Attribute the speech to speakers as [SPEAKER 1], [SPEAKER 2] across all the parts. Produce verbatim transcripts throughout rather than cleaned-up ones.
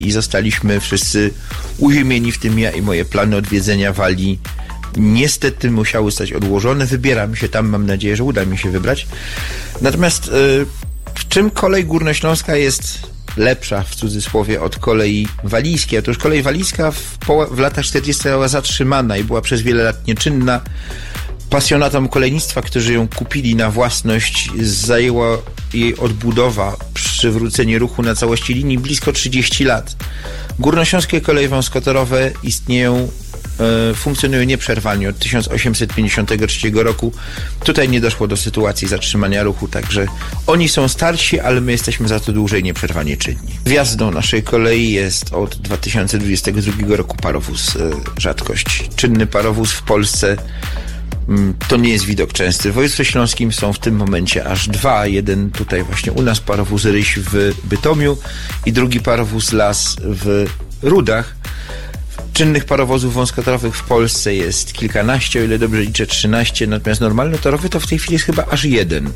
[SPEAKER 1] i zostaliśmy wszyscy uziemieni, w tym ja i moje plany odwiedzenia Walii niestety musiały zostać odłożone. Wybieram się tam, mam nadzieję, że uda mi się wybrać. Natomiast yy, w czym kolej górnośląska jest lepsza, w cudzysłowie, od kolei walijskiej? Otóż kolej walijska w, po, w latach czterdziestych była zatrzymana i była przez wiele lat nieczynna. Pasjonatom kolejnictwa, którzy ją kupili na własność, zajęła jej odbudowa, przywrócenie ruchu na całości linii blisko trzydzieści lat. Górnośląskie koleje wąskotorowe istnieją, e, funkcjonują nieprzerwanie od tysiąc osiemset pięćdziesiątego trzeciego roku. Tutaj nie doszło do sytuacji zatrzymania ruchu, także oni są starsi, ale my jesteśmy za to dłużej nieprzerwanie czynni. Gwiazdą naszej kolei jest od dwa tysiące dwudziestego drugiego roku parowóz, e, rzadkość. Czynny parowóz w Polsce to nie jest widok częsty. W województwie śląskim są w tym momencie aż dwa. Jeden tutaj właśnie u nas, parowóz Ryś w Bytomiu i drugi parowóz Las w Rudach. Czynnych parowozów wąskotorowych w Polsce jest kilkanaście, o ile dobrze liczę trzynaście, natomiast normalnotorowy to w tej chwili jest chyba aż jeden.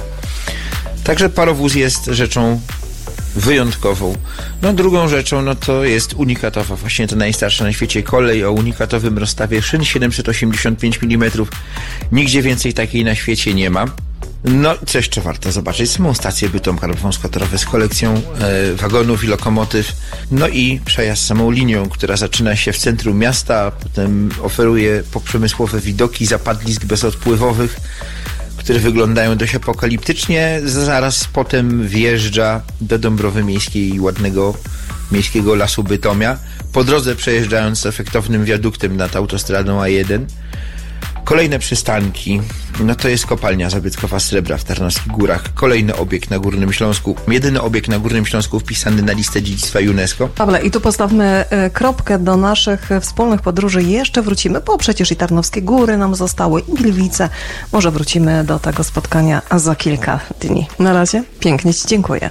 [SPEAKER 1] Także parowóz jest rzeczą wyjątkową. No drugą rzeczą, no to jest unikatowa, właśnie to najstarsza na świecie kolej o unikatowym rozstawie szyn siedemset osiemdziesiąt pięć milimetrów. Nigdzie więcej takiej na świecie nie ma. No co jeszcze warto zobaczyć? Samą stację Bytom wąskotorowe z kolekcją e, wagonów i lokomotyw. No i przejazd samą linią, która zaczyna się w centrum miasta, a potem oferuje poprzemysłowe widoki zapadlisk bezodpływowych, które wyglądają dość apokaliptycznie. Zaraz potem wjeżdża do Dąbrowy Miejskiej i ładnego miejskiego lasu Bytomia, po drodze przejeżdżając efektownym wiaduktem nad autostradą A jeden. Kolejne przystanki, no to jest kopalnia zabytkowa srebra w Tarnowskich Górach. Kolejny obiekt na Górnym Śląsku. Jedyny obiekt na Górnym Śląsku wpisany na listę dziedzictwa UNESCO.
[SPEAKER 2] Dobra, i tu postawmy kropkę. Do naszych wspólnych podróży jeszcze wrócimy, bo przecież i Tarnowskie Góry nam zostały, i Gliwice. Może wrócimy do tego spotkania za kilka dni. Na razie pięknie Ci dziękuję.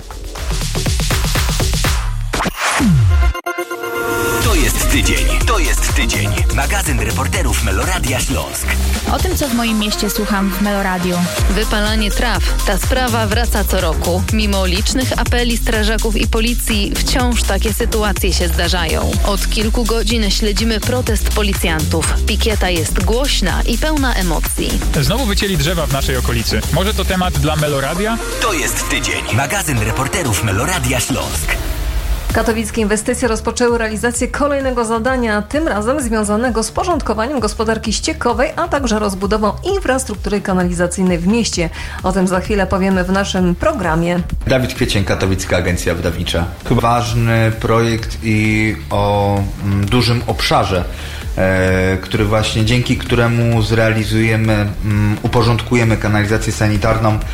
[SPEAKER 3] To jest tydzień, to jest tydzień. Magazyn reporterów Meloradia Śląsk.
[SPEAKER 4] O tym, co w moim mieście słucham w Meloradiu.
[SPEAKER 5] Wypalanie traw. Ta sprawa wraca co roku. Mimo licznych apeli strażaków i policji, wciąż takie sytuacje się zdarzają. Od kilku godzin śledzimy protest policjantów. Pikieta jest głośna i pełna emocji.
[SPEAKER 6] Znowu wycięli drzewa w naszej okolicy. Może to temat dla Meloradia?
[SPEAKER 3] To jest tydzień. Magazyn reporterów Meloradia Śląsk.
[SPEAKER 2] Katowickie inwestycje rozpoczęły realizację kolejnego zadania, tym razem związanego z porządkowaniem gospodarki ściekowej, a także rozbudową infrastruktury kanalizacyjnej w mieście. O tym za chwilę powiemy w naszym programie.
[SPEAKER 7] Dawid Kwiecień, Katowicka Agencja Wydawnicza. Ważny projekt i o mm, dużym obszarze, e, który właśnie dzięki któremu zrealizujemy, mm, uporządkujemy kanalizację sanitarną e,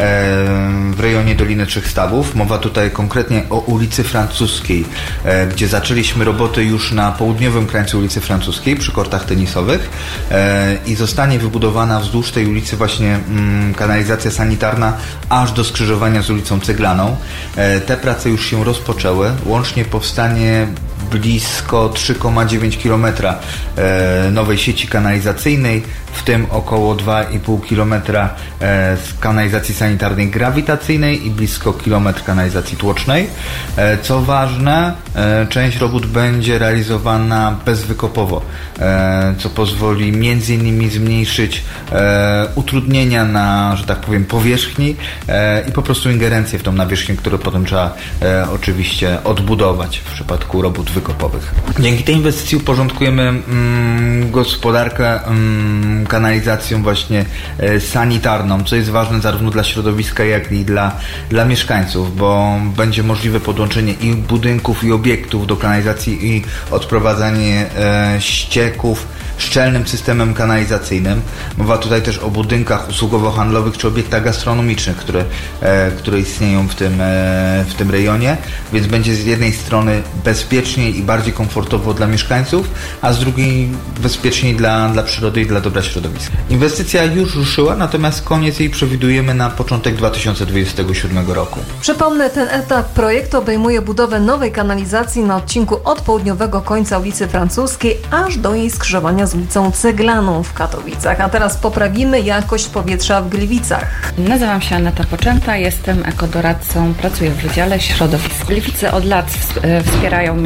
[SPEAKER 7] w rejonie Doliny Trzech Stawów. Mowa tutaj konkretnie o ulicy Francuskiej, gdzie zaczęliśmy roboty już na południowym krańcu ulicy Francuskiej przy kortach tenisowych i zostanie wybudowana wzdłuż tej ulicy właśnie kanalizacja sanitarna aż do skrzyżowania z ulicą Ceglaną. Te prace już się rozpoczęły. Łącznie powstanie blisko trzy przecinek dziewięć kilometra nowej sieci kanalizacyjnej, w tym około dwa i pół kilometra z kanalizacji sanitarnej grawitacyjnej i blisko kilometr kanalizacji tłocznej. Co ważne, część robót będzie realizowana bezwykopowo, co pozwoli między innymi zmniejszyć utrudnienia na, że tak powiem, powierzchni i po prostu ingerencję w tą nawierzchnię, którą potem trzeba oczywiście odbudować w przypadku robót wykopowych. Dzięki tej inwestycji uporządkujemy mm, gospodarkę mm, kanalizacją właśnie e, sanitarną, co jest ważne zarówno dla środowiska, jak i dla, dla mieszkańców, bo będzie możliwe podłączenie i budynków, i obiektów do kanalizacji i odprowadzanie e, ścieków szczelnym systemem kanalizacyjnym. Mowa tutaj też o budynkach usługowo-handlowych czy obiektach gastronomicznych, które, e, które istnieją w tym, e, w tym rejonie, więc będzie z jednej strony bezpieczniej i bardziej komfortowo dla mieszkańców, a z drugiej bezpieczniej dla, dla przyrody i dla dobra środowiska. Inwestycja już ruszyła, natomiast koniec jej przewidujemy na początek dwa tysiące dwudziestego siódmego roku.
[SPEAKER 2] Przypomnę, ten etap projektu obejmuje budowę nowej kanalizacji na odcinku od południowego końca ulicy Francuskiej aż do jej skrzyżowania z ulicą Ceglaną w Katowicach. A teraz poprawimy jakość powietrza w Gliwicach.
[SPEAKER 8] Nazywam się Aneta Poczęta, jestem ekodoradcą, pracuję w Wydziale Środowisk. Gliwice od lat wspierają